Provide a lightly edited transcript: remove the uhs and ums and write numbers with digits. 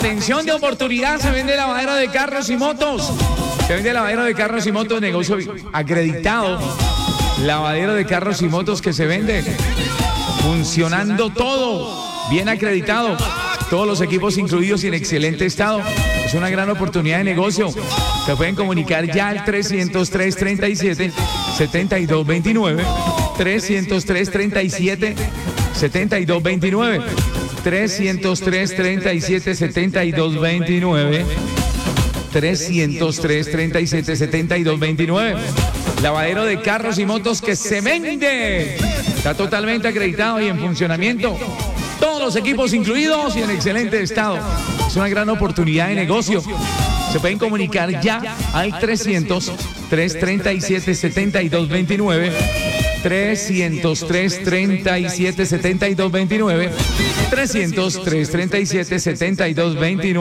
Atención de oportunidad, se vende lavadero de carros y motos. Se vende lavadero de carros y motos, negocio acreditado. Lavadero de carros y motos que se vende. Funcionando todo, bien acreditado. Todos los equipos incluidos y en excelente estado. Es una gran oportunidad de negocio. Se pueden comunicar ya al 303-37-7229. 303-37-7229. 303-37-7229. 303-37-7229. Lavadero de carros y motos que se vende. Está totalmente acreditado y en funcionamiento. Todos los equipos incluidos y en excelente estado. Es una gran oportunidad de negocio. Se pueden comunicar ya al 300-337-7229. 300-337-7229. 300-337-7229.